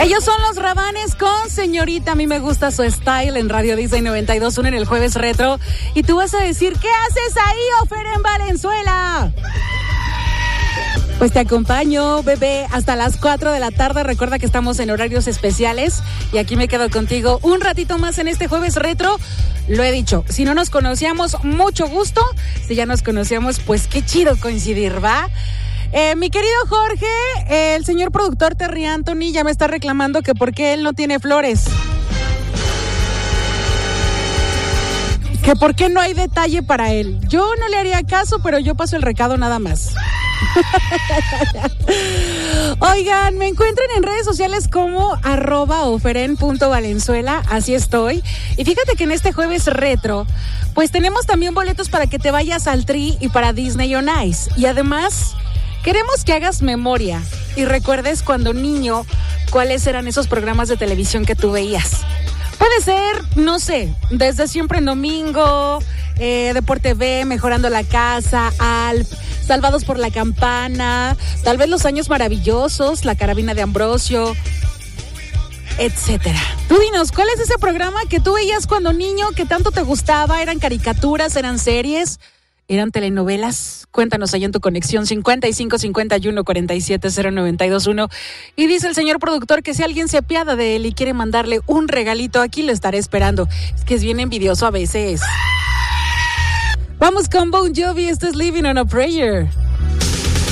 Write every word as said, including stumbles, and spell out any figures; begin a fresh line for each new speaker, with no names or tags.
Ellos son los Rabanes con Señorita. A mí me gusta su style en Radio Disney noventa y dos punto uno en el Jueves Retro. Y tú vas a decir, ¿qué haces ahí, Ofer en Valenzuela? Pues te acompaño, bebé, hasta las cuatro de la tarde. Recuerda que estamos en horarios especiales y aquí me quedo contigo un ratito más en este Jueves Retro. Lo he dicho, si no nos conocíamos, mucho gusto. Si ya nos conocíamos, pues qué chido coincidir, ¿va? Eh, mi querido Jorge, eh, el señor productor Terry Anthony ya me está reclamando que por qué él no tiene flores. Que por qué no hay detalle para él. Yo no le haría caso, pero yo paso el recado nada más. Oigan, me encuentran en redes sociales como arroba oferen punto valenzuela, así estoy. Y fíjate que en este Jueves Retro, pues tenemos también boletos para que te vayas al Tri y para Disney on Ice. Y además, queremos que hagas memoria y recuerdes cuando niño cuáles eran esos programas de televisión que tú veías. Puede ser, no sé, Desde Siempre en Domingo, eh, Deporte B, Mejorando la Casa, Alf, Salvados por la Campana, tal vez Los Años Maravillosos, La Carabina de Ambrosio, etcétera. Tú dinos, ¿cuál es ese programa que tú veías cuando niño, que tanto te gustaba? ¿Eran caricaturas, eran series, eran telenovelas? Cuéntanos ahí en tu conexión cincuenta y cinco, cincuenta y uno, cuarenta y siete, cero noventa y dos uno. Y dice el señor productor que si alguien se apiada de él y quiere mandarle un regalito, aquí lo estaré esperando. Es que es bien envidioso a veces. Vamos con Bon Jovi, esto es Living on a Prayer.